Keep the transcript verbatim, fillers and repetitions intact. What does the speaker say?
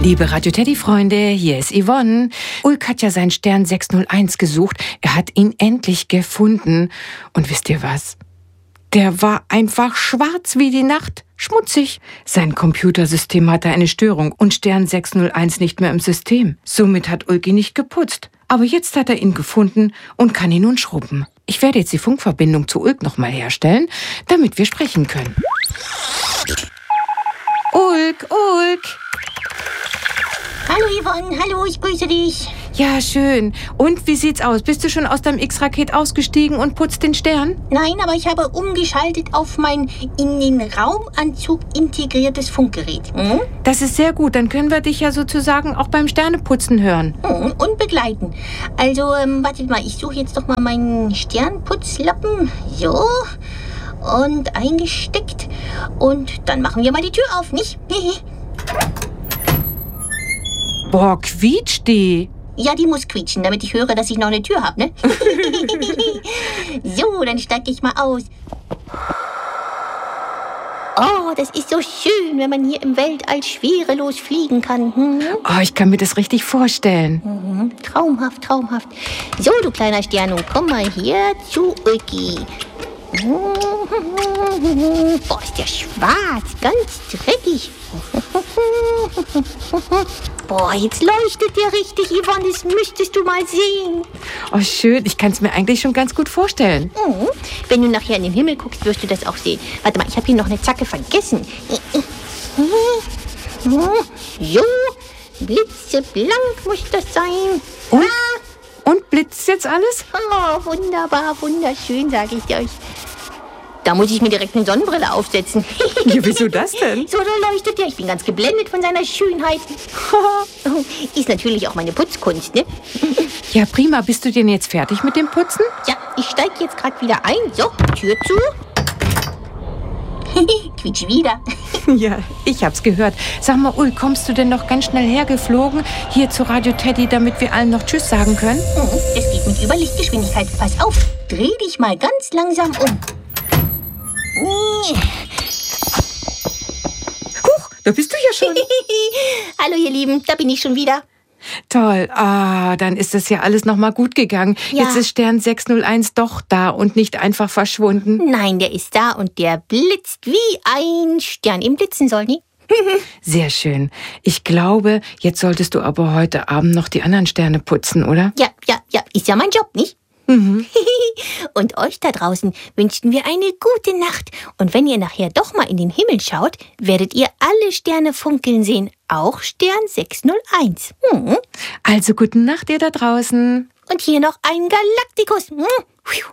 Liebe Radio-Teddy-Freunde, hier ist Yvonne. Ulk hat ja seinen Stern sechs null eins gesucht. Er hat ihn endlich gefunden. Und wisst ihr was? Der war einfach schwarz wie die Nacht, schmutzig. Sein Computersystem hatte eine Störung und Stern sechs null eins nicht mehr im System. Somit hat Ulk ihn nicht geputzt. Aber jetzt hat er ihn gefunden und kann ihn nun schrubben. Ich werde jetzt die Funkverbindung zu Ulk nochmal herstellen, damit wir sprechen können. Ulk, Ulk! Hallo Yvonne, hallo, ich grüße dich. Ja, schön. Und wie sieht's aus? Bist du schon aus deinem X-Raket ausgestiegen und putzt den Stern? Nein, aber ich habe umgeschaltet auf mein in den Raumanzug integriertes Funkgerät. Hm? Das ist sehr gut. Dann können wir dich ja sozusagen auch beim Sterneputzen hören. Hm, und begleiten. Also, ähm, wartet mal, ich suche jetzt doch mal meinen Sternputzlappen. So. Und eingesteckt. Und dann machen wir mal die Tür auf, nicht? Boah, quietscht die. Ja, die muss quietschen, damit ich höre, dass ich noch eine Tür habe, ne? So, dann steige ich mal aus. Oh, das ist so schön, wenn man hier im Weltall schwerelos fliegen kann. Hm? Oh, ich kann mir das richtig vorstellen. Mhm. Traumhaft, traumhaft. So, du kleiner Stern, nun komm mal hier zu Ulki. Boah, ist der schwarz, ganz dreckig. Boah, jetzt leuchtet der richtig, Yvonne, das müsstest du mal sehen. Oh, schön. Ich kann es mir eigentlich schon ganz gut vorstellen. Mhm. Wenn du nachher in den Himmel guckst, wirst du das auch sehen. Warte mal, ich habe hier noch eine Zacke vergessen. So, blitzeblank muss das sein. Und? Und blitzt jetzt alles? Oh, wunderbar, wunderschön, sage ich euch. Da muss ich mir direkt eine Sonnenbrille aufsetzen. Ja, wieso das denn? So, da leuchtet der. Ich bin ganz geblendet von seiner Schönheit. Ist natürlich auch meine Putzkunst, ne? Ja, prima. Bist du denn jetzt fertig mit dem Putzen? Ja, ich steige jetzt gerade wieder ein. So, Tür zu. Quietsch wieder. Ja, ich hab's gehört. Sag mal, Ulk, kommst du denn noch ganz schnell hergeflogen, hier zu Radio Teddy, damit wir allen noch Tschüss sagen können? Das geht mit Überlichtgeschwindigkeit. Pass auf, dreh dich mal ganz langsam um. Huch, da bist du ja schon. Hallo ihr Lieben, da bin ich schon wieder. Toll, ah, dann ist das ja alles nochmal gut gegangen. Ja. Jetzt ist Stern sechs null eins doch da und nicht einfach verschwunden. Nein, der ist da und der blitzt wie ein Stern im Blitzen soll, nie? Sehr schön. Ich glaube, jetzt solltest du aber heute Abend noch die anderen Sterne putzen, oder? Ja, ja, ja, ist ja mein Job, nicht? Mhm. Und euch da draußen wünschen wir eine gute Nacht. Und wenn ihr nachher doch mal in den Himmel schaut, werdet ihr alle Sterne funkeln sehen. Auch Stern sechs null eins. Hm. Also gute Nacht, ihr da draußen. Und hier noch ein Galaktikus.